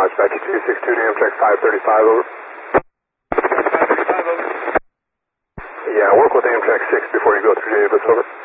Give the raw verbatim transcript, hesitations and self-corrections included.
launch back to two six two to Amtrak five thirty-five, over. five thirty-five, over. Yeah, work with Amtrak six before you go through Davis, over.